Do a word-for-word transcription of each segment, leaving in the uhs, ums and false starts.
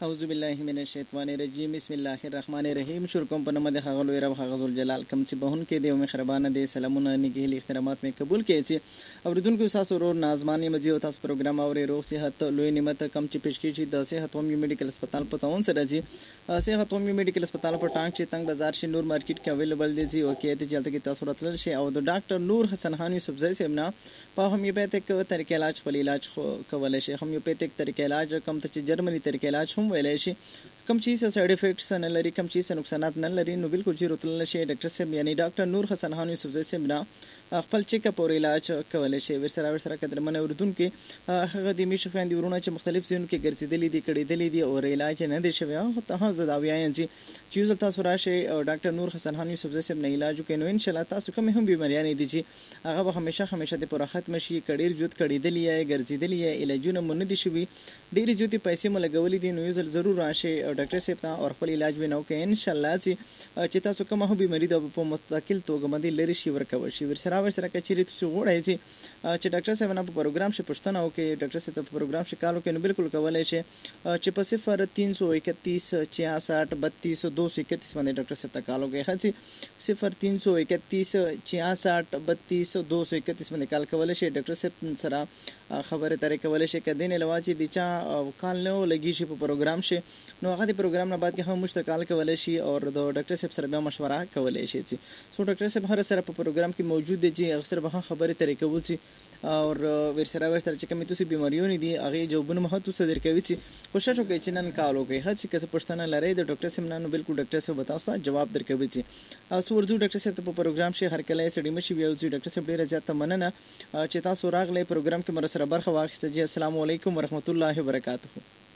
اعوذ بالله من الشیطان الرجیم بسم الله الرحمن الرحیم. شروع کوم په نوم د هغه لوی رب هغه ذل جلال کوم چې بهون کې دی او مهربانه دی. سلامونه نیکه احترامات مې قبول کړئ. چې اوریدونکو تاسو ورور نازمانی مزي او تاسو پروګرام اوري روغ صحت لوی نعمت کم چې پیش کیږي د صحت هومي میډیکل هسپتال په تاون سره راځي. صحت هومي میډیکل هسپتال په ټانګ چې تنگ بازار شي نور مارکیټ کې اویلیبل دي. او کې ته چلته کې تاسو راتلل شي او د ډاکټر نور حسن خان یوسف زئی سیمنا په هومیوپیتیک طریقې علاج خپل علاج کولای شي. هومیوپیتیک طریقې علاج کم ته چې جرمني طریقې علاج هم ویلای شي. کم چیز سایډ افیکټس نه لري کم چیز نقصانات نه لري نو بالکل چې راتلل شي ډاکټر صاحب یعنی ډاکټر نور حسن خان یوسف زئی سیمنا خپل چیک اپ او علاج کولای شي. ورسره ورسره کډر منه اوردونکو هغه د میشه فاندې ورونه چې مختلف ځینو کې ګرځیدلې دي کړيدلې دي او علاج نه دي شوی او ته زداوی انځي چې یو تاسو راشي او ډاکټر نور حسن خان یوسف زئی سیمنا علاج کوي نو ان شاء الله تاسو کوم هم بیماریاں دي چې هغه به همیشه همیشه د پرخت مشي کډیر جوړ کړيدلې ګرځیدلې علاجونه مونږ دي شوی ډېری جوتي پیسې مو لګولې دي نو یو ضرور راشي او ډاکټر صاحب ته او خپل علاج وینو کوي ان شاء الله چې تاسو کوم هم بیماری د په مستقل توګه باندې لری شي ورکول شي. ورسره ورسره کچېری تاسو غوړای چې چې ډاکټر صاحب نه په پروګرام شي پښتنه او کې ډاکټر صاحب په پروګرام شي کالو کې نو بالکل کولای شي چې په صفر तीन सौ इकतीस छियासठ बत्तीस दो सौ इकतीस باندې ډاکټر صاحب ته کالو کې هڅي صفر तीन सौ इकतीस छियासठ बत्तीस दो सौ इकतीस باندې کال کولای شي ډاکټر صاحب سره خبره ترې کولای شي کدی نه لواچې دي چا کال نو لګي شي په پروګرام شي نو هغه د پروګرام نه بعد کې هم مشتقال کولای شي او د ډاکټر صاحب سره به مشوره کولای شي. سو ډاکټر صاحب هر سره په پروګرام کې موجود دي چې اکثر به خبره ترې کوي او ورسره ورسره چې کومې تاسو بیماریونه دي هغه جوابونه مه تاسو درکوي چې کوشش وکړئ چې نن کال وکړئ هڅه کسه پښتنه لري د ډاکټر صاحب نه بالکل ډاکټر صاحب تاسو جواب درکوي چې تاسو ورځو ډاکټر صاحب په پروګرام شي هر کله سړی مشي بیا چې ډاکټر صاحب ډیره زیاته مننه چې تاسو راغلي پروګرام کې مر سره برخه واخیسته. جی السلام علیکم ورحمت الله وبرکاته.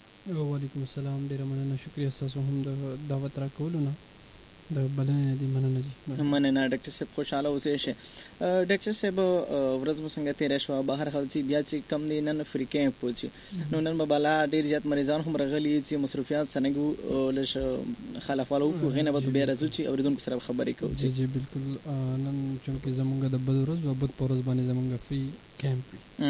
وعلیکم السلام ډیره مننه شکریہ تاسو هم د دعوت راکولو نه د بلنه دي مننه دي مننه ډاکټر صاحب خوشاله اوسئ. شه ډاکټر صاحب ورځ مو څنګه تیر شو بهر خلصي بیا چې کم دي نن فری کیمپ پوسی نو نن بالا ډیر زیات مریضان هم رغلي چې مصروفیات سنګو لش خلافالو کو غنه به بیا راځو چې اوریدونکو سره خبرې کوو. جی جی بالکل نن چې زمونږ د بل ورځ او بل پورز باندې زمونږ فری کیمپ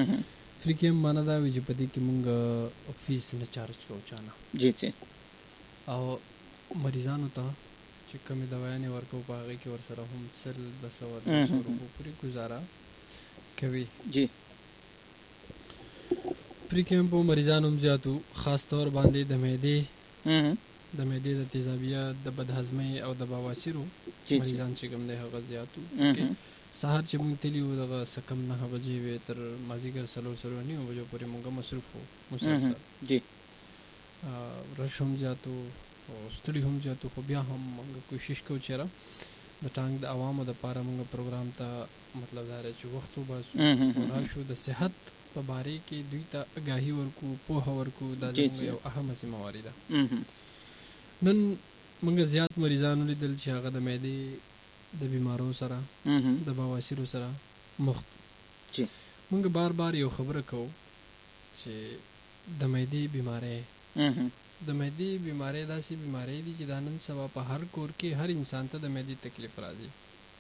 فری کیمپ معنا دا وی چې پدې کې مونږ فیس نه چارج کوو چانه جی جی او مریضانو ته چې کومې دوايانې ورکو په هغه کې ورسره هم سل د سو د سو پوری گزارا کوي. جی فری کیمپ مریضانو زیاتو خاص طور باندې د معدې د معدې د تیزابیت د بدهضمۍ او د بواسیرو مریضان چې کوم دی هغه زیاتو سهار چې موږ تلیو دغه سکم نه بجې وې تر مازیګر سلو سلو نیو بجو پورې موږ مصروف وو مسلسل. جی رشم زیاتو او ستړي هم زیاتو خو بیا هم موږ کوشش کوو چې را د ټانګ د عوامو د پاره موږ پروګرام ته مطلب دا چې وخت وباسو راشو د صحت په باره کې دوی ته آگاهي ورکو پوهه ورکو دا یو اهمه ذمہواری ده. نن موږ زیات مریضانو لیدل چې هغه د معدې د بیمارو سره د بواسیرو سره مخ جی موږ بار بار یو خبره کوو چې د معدې بیماری د معدې بیماری داسې بیماری دي چې د نن سبا په هر کور کې هر انسان ته د معدې تکلیف راځي.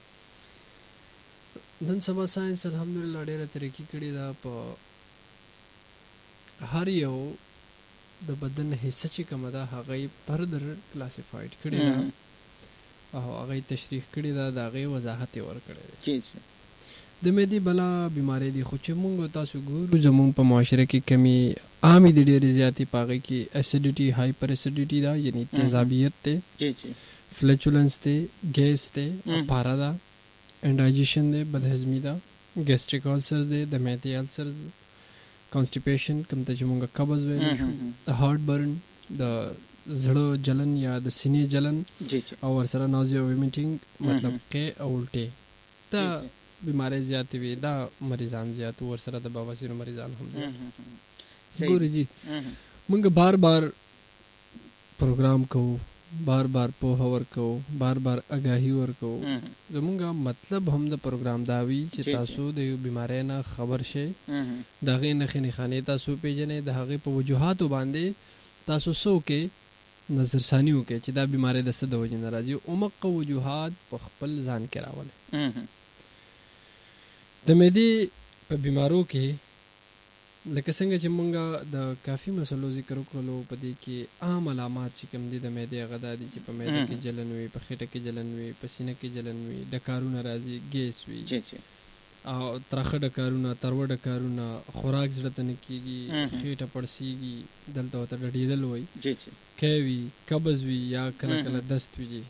نن سبا ساينس الحمدلله ډېره ترقی کړې ده په هر یو د بدن حصہ چې کومه ده هغه فردر کلاسیفاید کړي ده او هغه تشریح کړي ده د هغه وضاحت ورکړي ده. جی د معدې بلا بیماری دي خو چې موږ تاسو ګورو زموږ په معاشره کې کمی عامې دي ډېرې زیاتې پاغې کې اسیډیټي هایپر اسیډیټي ده یعنی تیزابیت ته جی جی فلیچولنس ته ګیس ته پارا ده انډایجیشن ده بدهضمي ده ګیسټریک ألسر ده د معدې ألسر کانسټیپیشن کوم ته چې موږ قبض ویل شو د هارت برن د زړه جلن یا د سینې جلن او ورسره نازیا ویمیټینګ مطلب کې اولټه دا بیماری زیاتې وي دا مریضان زیات ورسره د بواسیر مریضان هم ګوري. جی موږ بار بار پروګرام کوو بار بار پوهه ورکوو بار بار آگاهي ورکوو زمونږ مطلب هم د پروګرام دا وي چې تاسو د یو بیماری نه خبر شئ د هغې نښې نښانې تاسو پیژنئ د هغې په وجوهاتو باندې تاسو څه وکړئ نظرثاني وکړئ چې دا بیماری د څه د وجې نه راځي عمقه وجوهات په خپل ځان کې راولئ. د معدې په بیمارو کې لکه څنګه چې مونږ د کافي مسلو ذکر وکړلو په دې کې عام علامات چې کوم دي د معدې هغه دا دي چې په معده کې جلن وي، په خېټه کې جلن وي، په سینه کې جلن وي، ډکارونه راځي، ګیس وي او ترخه ډکارونه، تروه ډکارونه، خوراک زړه ته نه کېږي، خېټه پړسېږي، دلته ورته ډډېدل وایي، کی وي، قبض وي یا کله کله دست وي.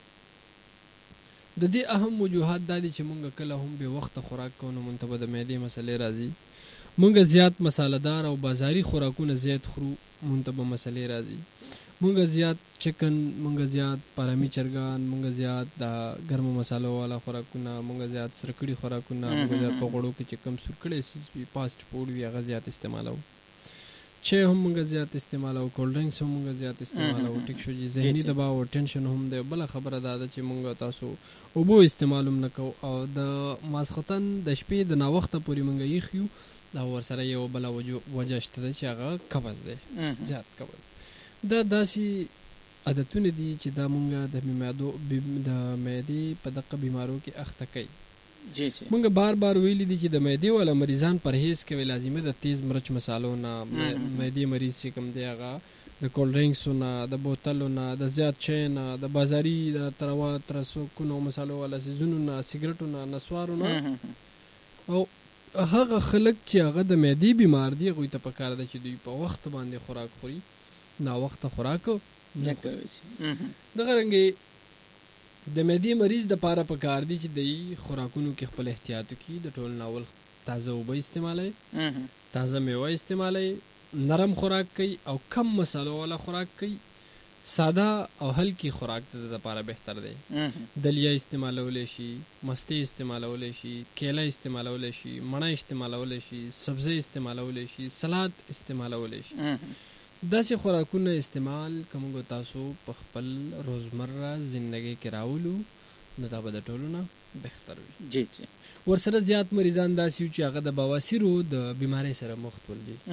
د دې اهم وجوهات دا دي چې مونږ کله هم بې وخته خوراک کوو نو مونږ ته به د معدې مسلې راځي. مونږ زیات مساله دار او بازاري خوراکونه زیات خورو، مونږ ته به مسلې راځي. مونږ زیات چکن، مونږ زیات پارامي چرګان، مونږ زیات د ګرمو مسالو والا خوراکونه، مونږ زیات سره کړي خوراکونه، مونږ زیات په غوړو کې چې کوم سور کړی سیز وي، فاسټ فوډ وي، هغه زیات استعمالوو. چای هم مونږ زیات استعمالوو، کولډ ډرنکس هم مونږ زیات استعمالوو. ټیک شو جي. ذهني دباو او ټینشن هم دی. بله خبره دا ده چې مونږ تاسو اوبو استعمال هم نه کوو او د ماسختن د شپې د ناوخته پورې مونږ یخ یو، دا ورسره یو بله وجه شته ده چې هغه قبض دی، زیات قبض. دا داسې عادتونه دي چې دا مونږ د معدې په دغه بیمارو کې اخته کوي. مونږ بار بار ویلي دي چې د معدې والا مریضان پرهیز کوي لازمي د تیز مرچ مسالو نه. معدې مریض چې کوم دی هغه د کولډ ډرنکسو نه، د بوتلو نه، د زیات چای نه، د بازاري د تروا ترسکونو مسالو والا سیزونو نه، سیګرټو نه، نسوارو نه. او هغه خلک چې هغه د معدې بیمار دي هغوی ته پکار ده چې دوی په وخت باندې خوراک خوري، ناوخته خوراک نه کوي. دغه رنګې د معدې مریض دپاره پکار دي چې دوی خوراکونو کې خپل احتیاط وکړي. د ټول ناول تازه اوبه استعمالوي، تازه میوه استعمالوي، نرم خوراک کوي او کم مسالو والا خوراک کوي. ساده او هلکی خوراک د دپاره بهتر دی. دلیه استعمالولی شي، مستې استعمالولی شي، کیله استعمالولی شي، مڼه استعمالولی شي، سبزی استعمالولی شي، سلاد استعمالولی شي. داسې خوراکونه استعمال که موږ تاسو په خپل روزمره زندګۍ کې راولو نو دا به د ټولو نه بهتر وي. جی جی. ورسره زیات مریضان داسې وي چې هغه د بواسیرو د بیمارۍ سره مخ ول دي.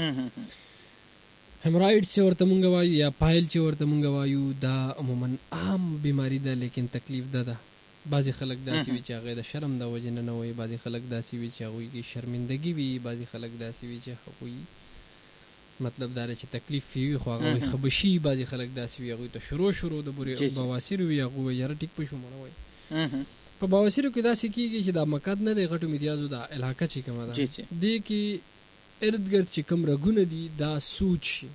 هیمرایډ چې ورته مونږ وایو یا پایل چې ورته مونږ وایو، دا عموما عام بیماری ده لیکن تکلیف ده ده. بعضې خلک داسې وي چې هغې د شرم د وجې نه نه وایي، بعضې خلک داسې وي چې هغوی کې شرمندګي وي، بعضې خلک داسې وي چې هغوی مطلب دا دی چې تکلیف وي خو هغه وایي ښه به شي، بعضې خلک داسې وي هغوی ته شروع شروع د بواسیر وي، هغوی وایي یاره ټیک په شو مړه وایي. په بواسیرو کې داسې کېږي چې دا مقد نه دی، غټو میتیازو دا علاقه چې کومه ده دې کې ارد ګرد چې کوم رګونه دي دا سوچ شي،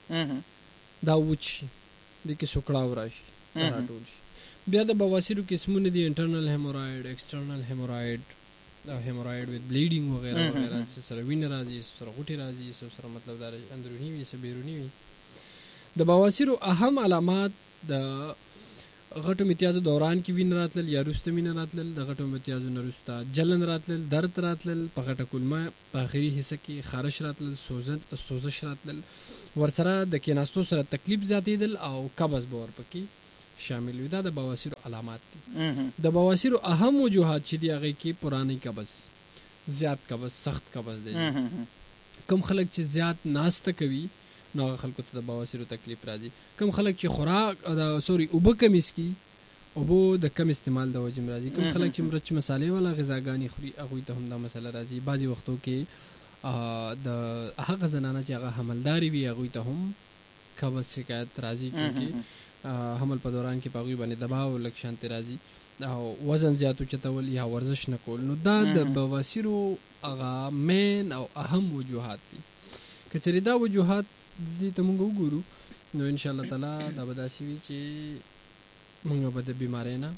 دا وچ شي، دې کې سوکړاو راشي، راټول شي. بیا د بواسیرو قسمونه دي، انټرنل هیمورایډ، ایکسټرنل هیمورایډ او هیمورایډ وذ بلیډینګ وغیره وغیره، څه سره وینه راځي، څه سره غوټې راځي، څه سره مطلب دا اندروني وي، څه بیروني وي. د بواسیرو اهم علامات د غټو میتیازو دوران کې وینه راتلل یا وروسته وینه راتلل، د غټو میتیازو نه وروسته جلن راتلل، درد راتلل، په غټه کولمه په آخري حصه کې خارش راتلل، سوزش راتلل، ورسره د کېناستو سره تکلیف زیاتېدل او قبض به ورپکې شامل وي. دا د بواسیرو علامات دي. د بواسیرو اهم وجوهات چې دي هغې کې پرانی قبض، زیات قبض، سخت قبض دی. کم خلک چې زیات ناسته کوي نو هغه خلکو ته د بواسیرو تکلیف راځي. کم خلک چې خوراک د سوري اوبه کم اسکي، اوبو د کم استعمال د وجې راځي. کم خلک چې مرچ مسالې والا غذاګانې خوري هغوی ته هم دا مسله راځي. بعضې وختو کې د هغه زنانه چې هغه حملدارې وي هغوی ته هم قبض شکایت راځي، چونکې حمل په دوران کې په هغوی باندې دباو لږ شانتې راځي او وزن زیات اوچتول یا ورزش نه کول. نو دا د بواسیرو هغه مین او اهم وجوهات دي. که چېرې دا وجوهات دې ته مونږ وګورو نو انشاءالله تعالی دا به داسې وي چې مونږ به د بیمارۍ نه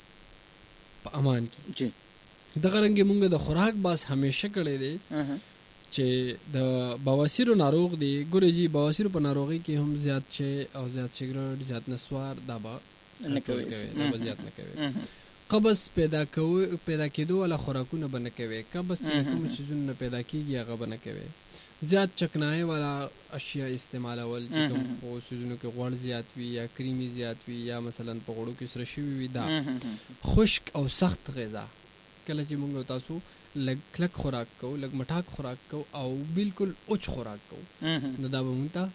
په امان کې. دغه رنګې مونږ د خوراک باس همیشه کړی دی چې د بواسیرو ناروغ دی. ګورې جي بواسیرو په ناروغۍ کې هم زیات چای او زیات سیګرټ، زیات نسوار دا به نه کوي، دا به زیات نه کوي. قبض پیدا کوي پیدا کېدو والا خوراکونه به نه کوي. قبض چې کوم څیزونه نه پیدا کېږي هغه به نه کوي. زیات چکنای والا اشیاء استعمالول چې کوم په څیزونو کې غوړ زیات وي یا کریمي زیات وي یا مثلا په غوړو کې سره شوي وي، دا خشک او سخت غذا کله چې موږ تاسو لږ کلک خوراک کوو، لږ مټاک خوراک کوو او بالکل اوچ خوراک کوو نو دا به موږ ته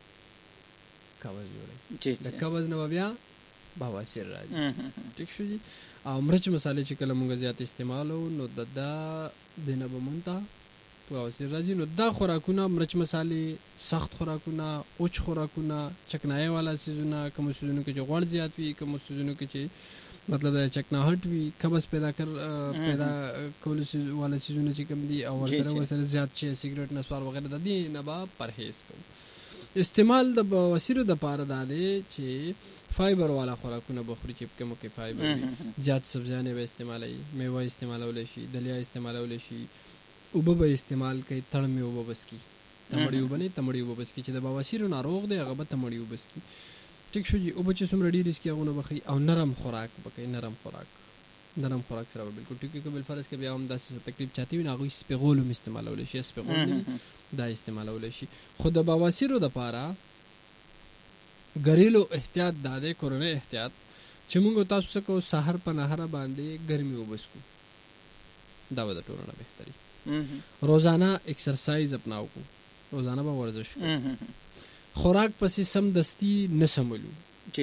قبض جوړوي. د قبض نه بیا بواسیر راځي. ټیک شو جي. او مرچ مسالې چې کله موږ زیات استعمالو نو د دا د نه به موږ ته بواسیر راځي. نو دا خوراکونه مرچ مسالې، سخت خوراکونه، اوچ خوراکونه، چکنایي والا سیزونه، کوم سیزونو کې چې غوړ زیات وي، کوم سیزونو کې چې مطلب دا چکناهټ وي، قبض پیدا کر پیدا کولو والا سیزونه چې کوم دي او ورسره ورسره زیات چې سیګریټ، نسوار وغیره د دې نه به پرهیز کوو. استعمال د بواسیرو د پاره دا دی چې فایبر والا خوراکونه بخوري چې کوم کې فایبر وي، زیات سبزیانې به استعمالوي، میوه استعمالولی شي، دلیا استعمالولی شي، اوبه به استعمال کوي، تړمې اوبه بس کی، تمړې اوبه نه تمړې اوبه بس کی. چې د بواسیرو ناروغ دی هغه به تمړې اوبه بس کی. ټیک شو جی. اوبه چې څومره ډېرې څکي هغونه به ښه. او نرم خوراک به کوي، نرم خوراک نرم خوراک سره به بالکل ټیک وي. بالفرض که بیا هم داسې تکلیف چاته وي نو هغوی سپېغول هم استعمالولی شي، سپېغول نه دا استعمالولی شي. خو د بواسیرو دپاره ګریلو احتیاط دا دی، کورنی احتیاط، چې موږ تاسو څه کوو سهار په نهره باندې ګرمې اوبه څکو، دا به د ټولو نه بهتري. روزانه اکسرسایز اپناو کو، روزانه به ورزش کو. خوراک پسې سم دستی نه سمولو،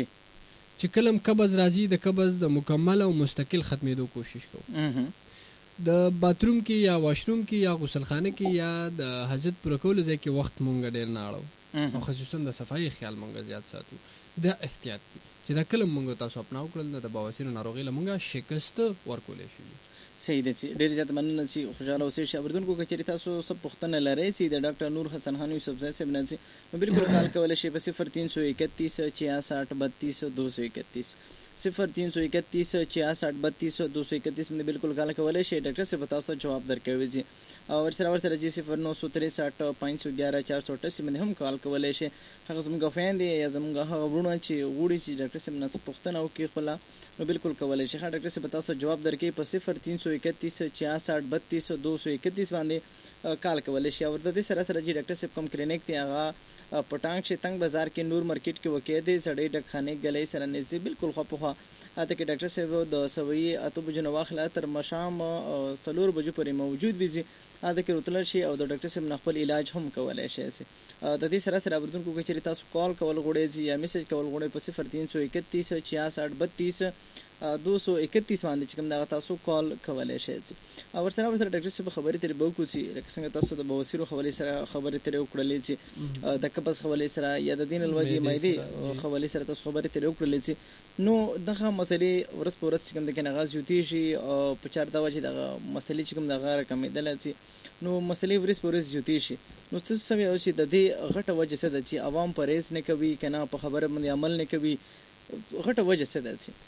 چې کلم قبض راځي د قبض د مکمل او مستقل ختمېدو کوشش کوو. د باتروم کې یا واشروم کې یا غسلخانه کې یا د حاجت پوره کولو ځای کې وخت مونږ ډېر نه اړو، او خصوصا د صفایي خیال مونږ زیات ساتو. دا احتیاط دی چې دا کلم مونږ تاسو اپناو کړل نو د بواسیر ناروغۍ له مونږه شکست ورکولی شي. صحیح ده. چې ډېر زیات مننه چې خوشحاله اوسئ. اورېدونکو که چېرې تاسو څه پوښتنه لرئ چې د ډاکټر نور حسن خان یوسفزی صاحب نه چې نو بالکل کال کولی شئ په صفر تین سو اکتیس چھیاسٹھ بتیس دو سو اکتیس صفر تین سو اکتیس چھیاسٹھ بتیس دو سو اکتیس باندې بالکل کال کولی شئ. ډاکټر صاحب تاسو ته جواب درکوي ځي. او ورسره ورسره چې صفر نو سو تریسٹھ پانچ سو گیارہ چار سو اٹھاسی باندې هم کال کولی شئ. هغه زموږ خویندې یا زموږ هغه وروڼه چې غواړي چې ډاکټر صاحب نه څه پوښتنه وکړي خپله نو بالکل کولی شي. ښه ډاکټر صاحب تاسو جواب درکوي په صفر تین سو اکتیس چھیاسٹھ بتیس دو سو اکتیس باندې کال کولی شي. او د دې سره سره چې ډاکټر صاحب کوم کلینیک دی هغه پټانګ شتنګ بازار کې نور مارکیټ کې واقع دی، سړی ډکخانې ګلۍ سره نږدې بالکل خواپخوا. هلته کې ډاکټر صاحب د سویي اتو بجو نه واخله تر ماښام څلور بجو پورې موجود وي. هلته کې راتللی شي او د ډاکټر صاحب نه خپل علاج هم کولی شي. د دې سره سره اورېدونکو که چېرې تاسو کال کول غواړئ یا میسج کول غواړئ په صفر تین سو اکتیس چھیاسٹھ بتیس دو سو اکتیس باندې چې کوم دغه تاسو کال کولی شئ. او ورسره ورسره ډاکټر صاحب خبرې ترې به وکړو چې لکه څنګه تاسو د بواسیرو حوالې سره خبرې ترې وکړلې چې د قبض حوالې سره یا د دې نه لوړې معدې حوالې سره تاسو خبرې ترې وکړلې چې نو دغه مسلې ورځ په ورځ چې کوم د کې نه زیاتېږي او په چار دا وه چې دغه مسلې چې کوم دغه راکمېدلی چې نو مسلې ورځ په ورځ زیاتېږي. نو څه څه وایو چې د دې غټه وجه څه ده چې عوام پرهیز نه کوي که نه په خبره باندې عمل نه کوي، غټه وجه څه ده چې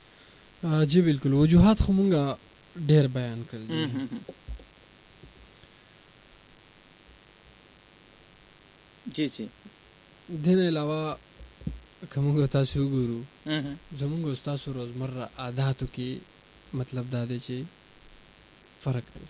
جی بالکل وجوهات خو مونږه ډېر بیان کړل دي. جی جی دې نه علاوه که مونږ تاسو وګورو زمونږ ستاسو روزمره عاداتو کې مطلب دا دی چې فرق دی.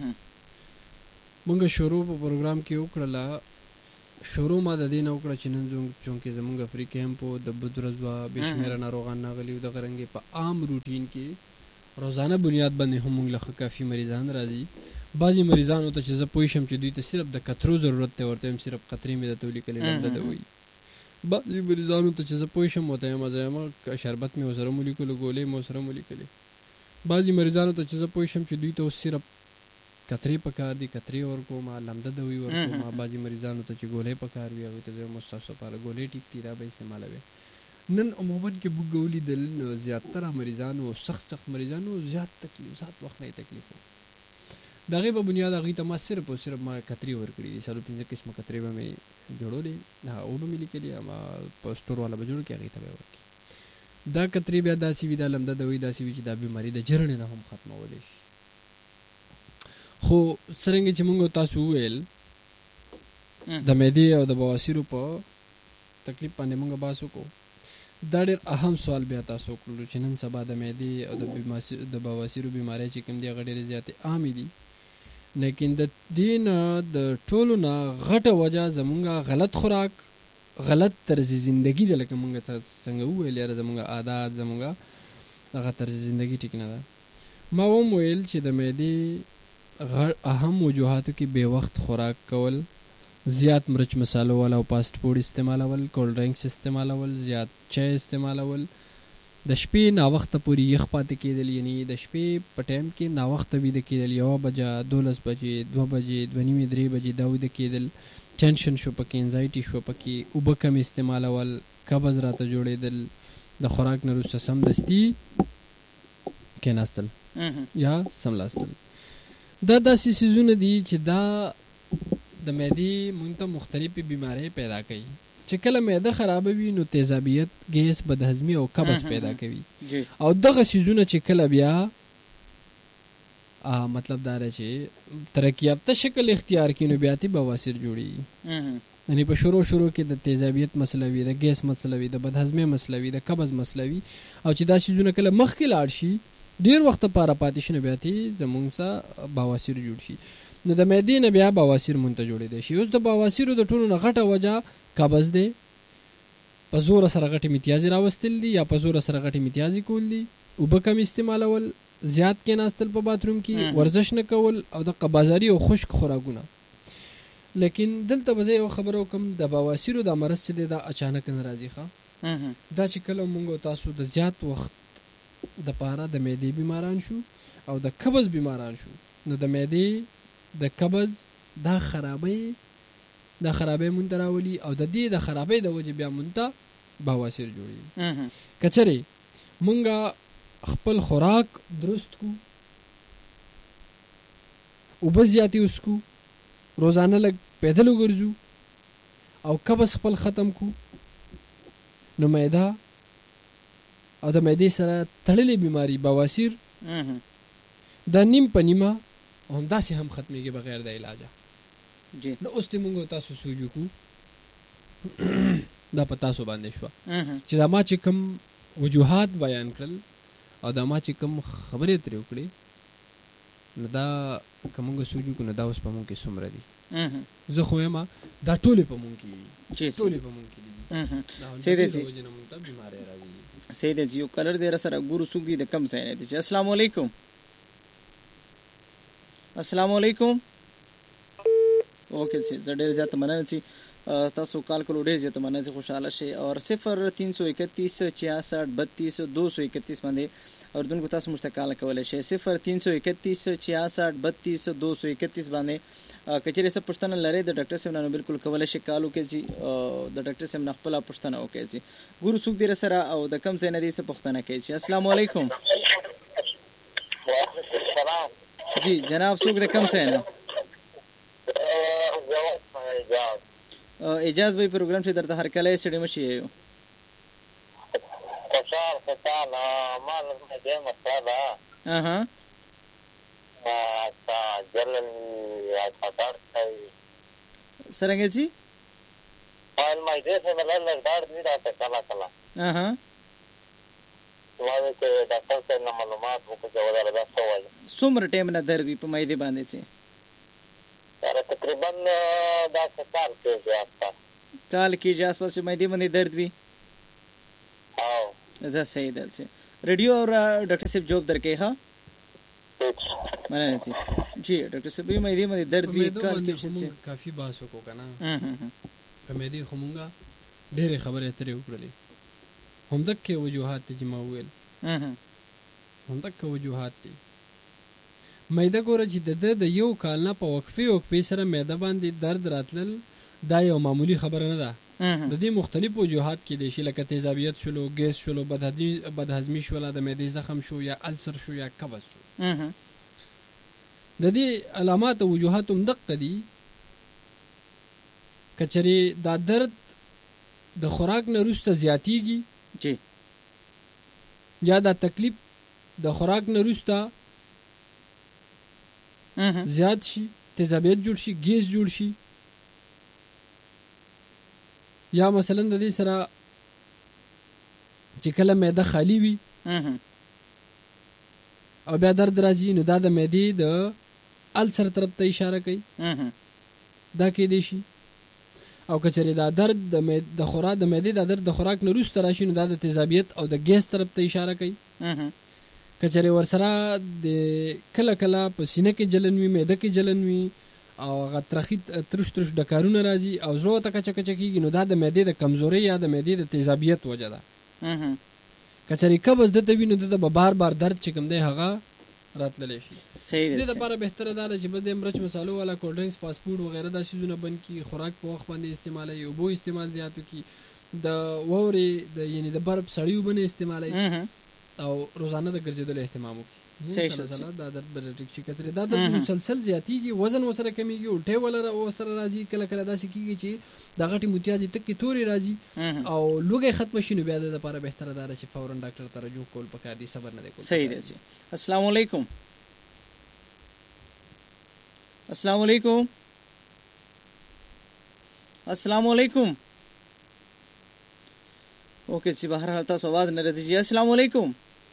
مونږ شروع په پروګرام کې وکړله، شروع ما د دې نه وکړه چې نن چونکې زمونږ فری کیمپ و د بد ورځ وه، بې شمېره ناروغان راغلي وو، دغه رنګې په عام روټین کې روزانه بنیاد باندې هم مونږ له ښه کافي مریضان راځي. بعضې مریضانو ته چې زه پوه شم چې دوی ته صرف د قطرو ضرورت دی، ورته یم صرف قطرې مې درته ولیکلې لمده ده وایي. بعضې مریضانو ته چې زه پوه شم ورته یم زه یم شربت مې ورسره مو لیکلو، ګولۍ مې ورسره مو لیکلې. بعضې مریضانو ته چې زه پوه شم چې دوی ته اوس صرف قطرې پکار دي، قطرې ورکومه، لمده دوی ورکومه. بعضې مریضانو ته چې ګولۍ پکار وي هغوی ته زه یم ستاسو لپاره ګولۍ ټیک دي، دا به استعمالوئ. نن عموما کې موږ ولیدل نو زیاتره مریضانو، سخت سخت مریضانو زیات تکلیف، زیات وخت نه تکلیف و. د هغې په بنیاد هغوی ته ما صرف او صرف ما قطرې ورکړي دي، څلور پنځه قسمه قطرې به مې جوړولې، هغه به مې لیکلي، ما په سټور والا به جوړ کړي، هغې ته به یې ورکړي. دا قطرې بیا داسې وي، دا لمده دوی داسې وي چې دا بیماري د جرړې نه هم ختمولی شي. خو څرنګه چې موږ تاسو وویل د معدې او د بواسیرو په تکلیف باندې موږ بحث وکړو، دا ډېر اهم سوال بیا تاسو وکړلو چې نن سبا د معدې او د بواسیرو بیمارۍ چې کوم دي هغه ډېرې زیاتې عامې دي، لیکن د دې نه د ټولو نه غټه وجه زمونږ غلط خوراک، غلط طرز زندگی ده. لکه موږ څنګه وویل یاره زمونږ عادات، زمونږ هغه طرز زندگی ټیک نه ده. ما هم ویل چې د معدې اهم وجوهاتو کې بې وخت خوراک کول، زیات مرچ مسالو والا او فاسټ فوډ استعمالول، کولډ ډرنکس استعمالول، زیات چای استعمالول، د شپې ناوخته پورې یخ پاتې کېدل، یعنی د شپې په ټایم کې ناوخته ویده کېدل، یوه بجه، دولس بجې، دوه بجې، دوه نیمې، درې بجې دا ویده کېدل، ټینشن شو پکې، انزایټي شو پکې، اوبه کم استعمالول، قبض راته جوړېدل، د خوراک نه وروسته سمدستي کېناستل یا سملاستل. دا داسې څیزونه دي چې دا د معدې مونږ ته مختلفې بیمارۍ پیدا کوي. چې کله معده خرابه وي نو تیزابیت، ګیس، بدهضمي او قبض پیدا کوي. او دغه څیزونه چې کله بیا مطلب دا دی چې ترقي یافته شکل اختیار کړي نو بیا ترې بواسیر جوړېږي. یعنې په شروع شروع کې د تیزابیت مسله وي، د ګیس مسله وي، د بدهضمۍ مسله وي، د قبض مسله وي، او چې دا څیزونه کله مخکې لاړ شي ډېر وخت لپاره پاتې شي نو بیا ترې زموږ څه بواسیر جوړ شي. نو د معدې نه بیا بواسیر مونږ ته جوړېدی شي. اوس د بواسیرو د ټولو نه غټه وجه قبض دی، په زوره سره غټې متیازې راوستل دي یا په زوره سره غټې متیازې کول دي، اوبه کم استعمالول، زیات کېناستل په باتروم کې، ورزش نه کول او د قبازاري او خشک خوراکونه. لیکن دلته به زه یو خبره وکړم، د بواسیرو دا مرض چې دی دا اچانک نه راځي ښه. دا چې کله مونږ او تاسو د زیات وخت دپاره د معدې بیماران شو او د قبض بیماران شو نو د معدې د قبض دا خرابۍ دا خرابۍ مونږ ته راولي او د دې د خرابۍ د وجې بیا مونږ ته بواسیر جوړوي. که چېرې مونږ خپل خوراک درست کو، اوبه زیاتې وڅښو، روزانه لږ پیدل وګرځو او قبض خپل ختم کو نو معده او د معدې سره تړلې بیماری بواسیر دا نیم په نیمه همداسې هم ختمېږي بغیر د علاجه. نو اوس دې مونږ تاسو سوچ وکړو دا په تاسو باندې شوه چې دا ما چې کوم وجوهات بیان کړل او دا ما چې کوم خبرې ترې وکړې نو دا که مونږ سوچ وکړو نو دا اوس په مونږ کې څومره دي. زه خو یم دا ټولې په مونږ کې دي، ټولې په مونږ کې دي. بیمارۍ راځي. صحیح دی. یو کلر دی راسره ګورو څوک دي د کم ځای نه دي. چې السلام علیکم. السلام علیکم. اوکے سي زه ډېر زیات مننه چې تاسو کال کولو ډېر زیات مننه چې خوشحاله شئ. اور صفر تین سو اکتیس چھیاسٹھ بتیس دو سو اکتیس باندې اردوونکو تاسو موږ ته کال کولی شئ. صفر تین سو اکتیس چھیاسٹھ بتیس دو سو اکتیس باندې که چېرې څه پوښتنه لرئ د ډاکټر صاحب نه نو بلکل کولی شئ کال وکړئ چې د ډاکټر صاحب نه خپله پوښتنه وکړئ چې ګورو څوک دی راسره او د کوم ځای نه دی څه پوښتنه کوي. چې السلام علیکم. جی جناب څوک د کوم ځای نه؟ اجاز به پروګرام چې درته هر کله سړی مشي یو خوشحال خوشحال ما لازمه دې مسله اها تا جلل یا خطر کوي څنګه جی حال ما دې څه ملل لږ دی راته کلا کلا اها ما دې ډاکټر څخه معلومات وکړو دا راځه سوال څومره ټیم نه درد وي په مېدې باندې چې تقریبا دا کال کېږي آسپاس کال کېږي آسپاس چې مېدې باندې درد وي. او زه صحیح ده چې ریډیو اور ډاکټر صاحب جواب درکې ها مننه سي جی ډاکټر صاحب مېدې باندې درد وي کال کې کافي باس وکړو کنه په مېدې خو مونږه ډېرې خبرې اترې وکړلې همدغه وجوهات چې ما وویل همدغه وجوهات دي. مېده ګوره چې د د یو کال نه په وقفې وقفې سره مېده باندې درد راتلل دا یو معمولي خبره نه ده. د دې مختلف وجوهات کېدای شي لکه تیزابیت شولو، ګیس شولو، بدهضمي شوله، د معدې زخم شو یا السر شو یا قبض شو. د دې علامات او وجوهات همدغه دي. که چېرې دا درد د خوراک نه وروسته زیاتېږي جی یا دا تکلیف د خوراک نه وروسته زیات شي، تیزابیت جوړ شي، ګیس جوړ شي، یا مثلا د دې سره چې کله معده خالی وي او بیا درد راځي نو دا د معدې د السر طرف ته اشاره کوي. دا کېدای شي. او که چېرې دا درد د خوراک د معدې دا درد د خوراک نه وروسته راشي نو دا د تیزابیت او د ګیس طرف ته اشاره کوي. که چېرې ورسره د کله کله په سینه کې جلن وي، معده کې جلن وي او هغه ترخي ترش ترش ډکارونه راځي او زړه ته کچه کچه کېږي نو دا د معدې د کمزورۍ یا د معدې د تیزابیت وجه ده. کچري قبض دته وینو دته به بار بار درد چې کوم دی هغه راتللی شي. صحیح دې دی. لپاره بهتره دا ده چې بس د مرچ مسالو والا کولډ ډرینکس فاسټ فوډ وغیره دا شیزونه بند کړي، خوراک په وخت باندې استعمالوي، اوبو استعمال زیات وکړي، د واورې د یعنی د برف سړې اوبه نه استعمالوي او روزانه د ګرځېدلو اهتمام وکړي. مسلسل دا درد به ټیک شي. کترې دا درد مسلسل زیاتېږي، وزن ورسره کمیږي، الټۍ ورسره راځي، کله کله داسې کېږي چې د غټې موتیا دي تکې تورې راځي او لوګی ختمه شي، نو بیا د لپاره بهتره دا ده چې فورا ډاکټر ته رجوع کول پکار دي، صبر نه دی کول. صحیح دی. السلام علیکم. السلام علیکم. السلام علیکم. اوکے جی، بہرحال تاسو आवाज نه راځي. جی السلام علیکم.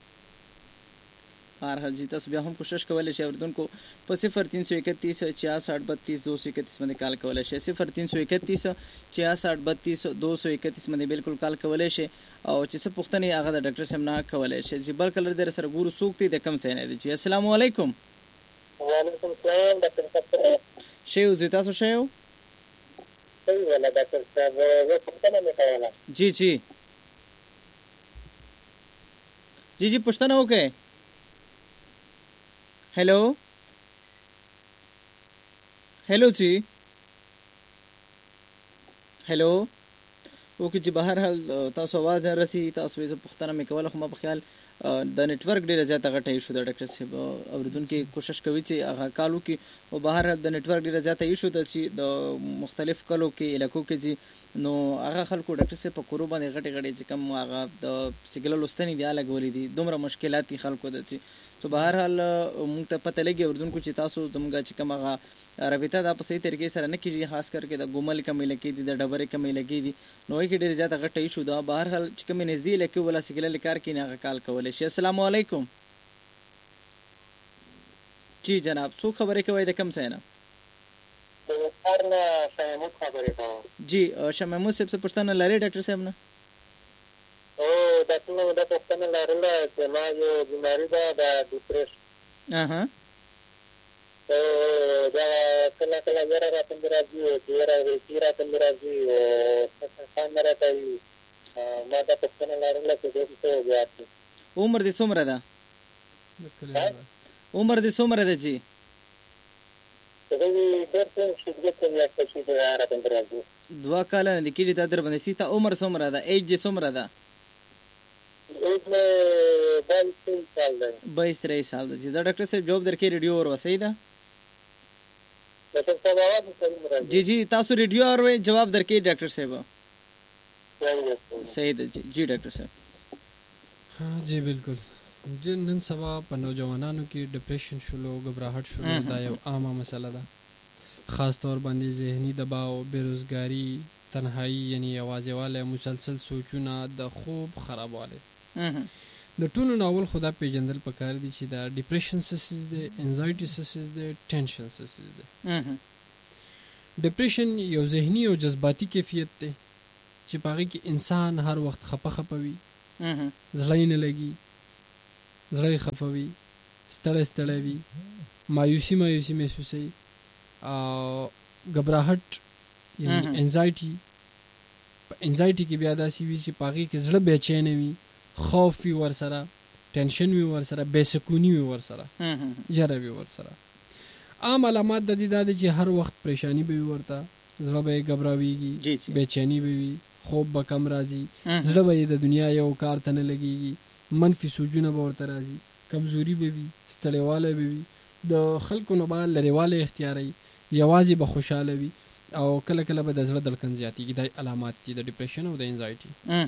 بہرحال جی تاسو بیا هم کوشش کولای شئ اوردونکو په صفر تین سو اکتیس چھیاسٹھ بتیس دو سو اکتیس باندې کال کولای شئ. صفر تین سو اکتیس چھیاسٹھ بتیس دو سو اکتیس باندې بالکل کال کولای شئ او چې څه پوښتنې هغه د ډاکټر صاحب نه کولای شئ. چې بل کلر در سره ګورو څوک دی د کم ځای نه دی. جی السلام علیکم. وعلیکم السلام ډاکټر صاحب. شیو زه تاسو شیو. صحیح ولا ډاکټر صاحب زه پوښتنه وکړم. جی جی جی جی پوښتنه وکړئ. हेलो हेलो जी हेलो ओके जी بهرحال تاسو आवाज نه رسي. تاسو یې پوښتنه مې کوله خو ما په خیال د نتورک ډیره زیاته غټه ایشو د ډاکټر صاحب اوریدونکو کوشش کوي چې هغه کالو کې او بهرحال د نتورک ډیره زیاته ایشو د چې د مختلف کلو کې علاقو کې زی نو هغه خلکو ډاکټر صاحب په کورو باندې غټه غټه چې کوم هغه د سیګنل لوستنې دی لګولې دي دومره مشکلات خلکو د چې تو بهرحال مونږ ته پته لګي اوردونکو چې تاسو زموږ چې کوم هغه رابطه دا په صحیح طریقې سره نه کیږي، خاص کر کې د ګومل کمې لګي دي، د ډبرې کمې لګي دي، نو یې ډېر زیاته غټه ایشو دا. بهرحال چې کوم نږدې لکه ولا سیګنل کار کې نه کال کولای شي. السلام علیکم. جی جناب څو خبرې کوي د کم ځای نه؟ ارنا شمموت خبرې کوم. جی شمموت صاحب څه پوښتنه لري ډاکټر صاحب نه؟ او ډاکټر نو دا پوښتنه لرله چې ما یو بیماری ده د ډیپریشن. اها دا کله کله یاره راته راځي، یاره راته راځي، څنګه راته ما دا پوښتنه لرله چې دې څه زیات عمر دې څومره ده؟ عمر دې څومره ده جی؟ دوه کاله نه کېږي تا در باندې سیتا. عمر څومره ده؟ ایج دې څومره ده؟ بایس تریس سال ده. زه ډاکټر صاحب جواب درکې ریډیو اور وسې ده. جی جی تاسو ریډیو اور جواب درکې ډاکټر صاحب. صحیح ده جی ډاکټر صاحب. हाँ जी बिल्कुल. جن نن سبا په نوجوانانو کې ډیپریشن شلو، غبرهټ شلو، دا یو عامه مسله ده. خاص طور باندې ذهني دباو، بیروزګاری، تنهایی یعنی یوازیواله، مسلسل سوچونه، د خوب خرابواله. د ټولو ناول خدا پیجندل پکار دي چې دا ډیپریشن سیسز دی، انزایټي سیسز دی، ټینشن سیسز دی. ډیپریشن یو ذهني او جذباتي کیفیت دی چې پاره کې انسان هر وخت خپه خپوي، زړه نه لګي، زړه خفوي، ستړی ستړی وي، مایوسي مایوسي محسوسوي او غبرهټ یعنی انزایټي. په انزایټي کې بیا داسې وي چې پاره کې زړه بېچین وي، خوف وي ورسره، ټینشن وي ورسره، بې سکوني وي ورسره، یره وي ورسره. عام علامات د دې دا دي چې هر وخت پریشانی به وي ورته، زړه به یې غبراویږي، بېچیني به وي، خوب به کم راځي، زړه به یې د دنیا یو کار ته نه لګېږي، منفي سوچونه به ورته راځي، کمزوري به وي، ستړیوالی به وي، د خلکو نه به لرېوالی اختیاروي، یوازې به خوشحاله وي او کله کله به د زړه دړکن زیاتېږي. دا علامات دي د ډیپریشن او د انزایټي.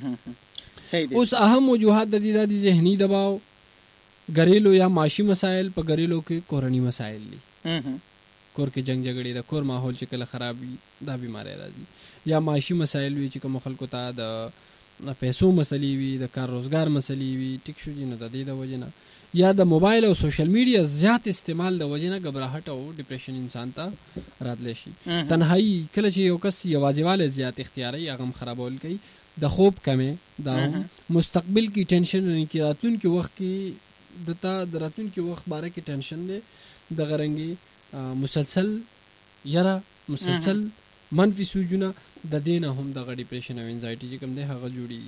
اوس اهم وجوهات د دې دا دي ذهني دباو، ګریلو یا معاشي مسایل. په ګریلو کې کورني مسایل دي، کور کې جنگ جګړې د کور ماحول چې کله خراب وي دا بیماری راځي. یا معاشي مسایل وي چې کوم خلکو ته د پیسو مسلې وي، د کار روزګار مسلې وي، ټیک شو جي نو د دې د وجې نه، یا د موبایل او سوشل میډیا زیات استعمال د وجې نه غبرهټ او ډیپریشن انسان ته راتلی شي. تنهایی کله چې یو کس یوازیوالی زیات اختیاروي هغه هم خرابول کوي. د خوب کمی، دا هم مستقبل کی ټینشن، یعنی کې راتلونکي وخت کې دته د راتلونکي وخت باره کې ټینشن دی، د غرنګي مسلسل یره، مسلسل منفي سوچونه، د دې نه هم دغه ډیپریشن او انزایټي چې کوم دی هغه جوړېږي.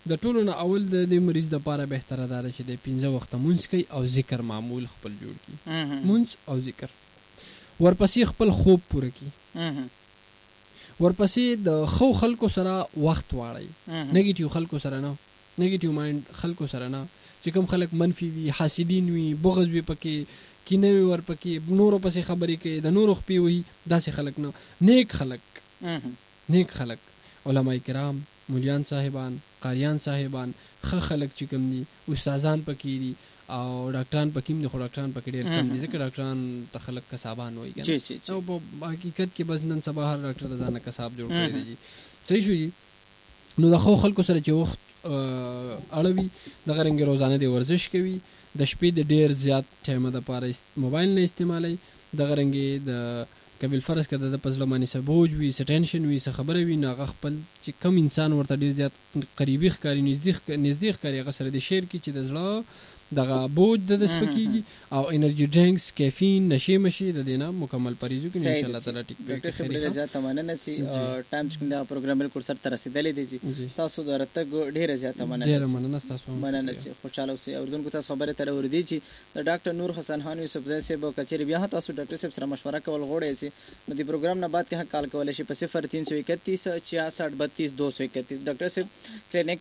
د ټولو نه اول د دې مریض دپاره بهتره دا ده چې دی پنځه وخته مونځ کوي او ذکر معمول خپل جوړ کړي مونځ او ذکر ورپسې خپل خوب پوره کړي ورپسې د ښو خلکو سره وخت واړئ نیګیټیو خلکو سره نه نیګیټیو مایند خلکو سره نه چې کوم خلک منفي وي حاسدین وي بغض وي پکې کینه وي ورپکې نورو پسې خبرې کوي د نورو خپې وي داسې خلک نه نیک خلک نیک خلک علماء کرام مولیان صاحبان قاریان صاحبان ښه خلک چې کوم دي استادان پکې دي او ډاکټران پکې هم دي خو ډاکټران پکې ډېر کم دي ځکه ډاکټران ته خلک کسابان وایي که نه او په حقیقت کې بس نن سبا هر ډاکټر د ځانه کساب جوړ کړی دی صحیح شو جي نو د ښو خلکو سره چې وخت اړوي دغه رنګې روزانه دی ورزش کوي د شپې د ډېر زیات ټایمه دپاره موبایل نه استعمالوي دغه رنګې د که بالفرض که د ده په زړه باندې څه بوج وي څه ټینشن وي څه خبره وي نو هغه خپل چې کم انسان ورته ډېر زیات قریبي ښکاري نږدې ښکاري هغه سره د شیر کړي چې د زړه دغه بوج د ده سپکېږي او انرژي ډرینکس کیفین نشې مشې د دې نه مکمل پریز وکړي نو انشاءالله تعالی ټیک ډاکټر صاحب ډېره زیاته مننه چې ټایم چې کوم دا پروګرام بالکل سر ته رسېدلی دی چې تاسو د راتګ ډېره زیاته مننه ډېره مننه ستاسو مننه چې خوشحاله اوسئ اورېدونکو تاسو خبرې ته راوردي چې د ډاکټر نور حسن خان یوسفزی صاحب او کچېرې بیا تاسو ډاکټر صاحب سره مشوره کول غواړئ چې نو د پروګرام نه بعد کې کال کولی شي په صفر تین سو اکتیس چھیاسٹھ بتیس دو سو اکتیس ډاکټر صاحب کلینک